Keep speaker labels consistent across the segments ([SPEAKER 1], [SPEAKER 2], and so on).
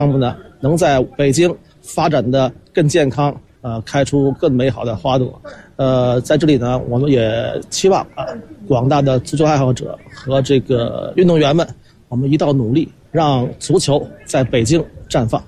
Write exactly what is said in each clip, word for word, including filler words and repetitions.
[SPEAKER 1] 项目呢能在北京发展的更健康，呃，开出更美好的花朵。呃，在这里呢，我们也期望啊，广大的足球爱好者和这个运动员们，我们一道努力，让足球在北京绽放。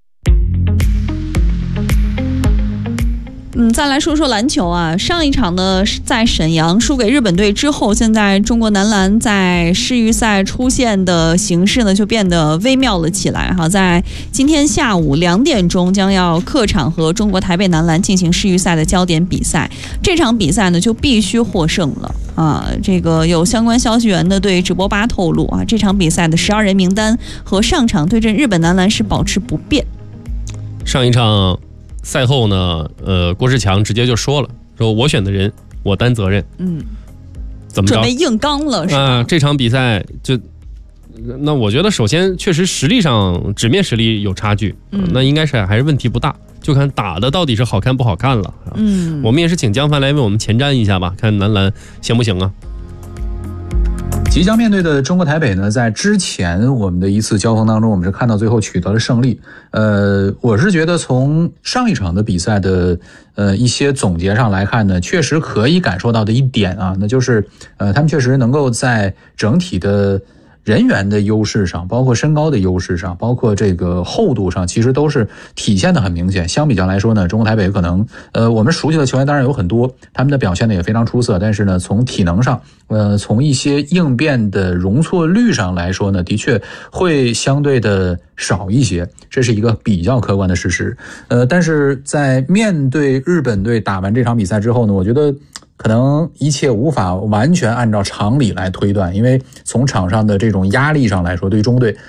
[SPEAKER 2] 嗯，再来说说篮球啊，上一场呢在沈阳输给日本队之后，现在中国男篮在世预赛出现的形势呢就变得微妙了起来哈。在今天下午两点钟将要客场和中国台北男篮进行世预赛的焦点比赛，这场比赛呢就必须获胜了啊。这个有相关消息源的对直播吧透露啊，这场比赛的十二人名单和上场对阵日本男篮是保持不变。
[SPEAKER 3] 上一场赛后呢，呃，郭士强直接就说了，说我选的人，我担责任。嗯，怎么着？
[SPEAKER 2] 准备硬刚了是吧？
[SPEAKER 3] 啊，这场比赛就，那我觉得首先确实实力上纸面实力有差距，嗯、那应该是还是问题不大，就看打的到底是好看不好看了。嗯，我们也是请江帆来为我们前瞻一下吧，看男篮行不行啊？
[SPEAKER 4] 即将面对的中国台北呢，在之前我们的一次交锋当中，我们是看到最后取得了胜利。呃，我是觉得从上一场的比赛的呃一些总结上来看呢，确实可以感受到的一点啊，那就是呃他们确实能够在整体的人员的优势上，包括身高的优势上，包括这个厚度上，其实都是体现的很明显。相比较来说呢，中国台北可能呃我们熟悉的球员当然有很多，他们的表现呢也非常出色，但是呢从体能上呃从一些应变的容错率上来说呢，的确会相对的少一些，这是一个比较客观的事实。呃但是在面对日本队打完这场比赛之后呢，我觉得可能一切无法完全按照常理来推断，因为从场上的这种压力上来说，对于中国队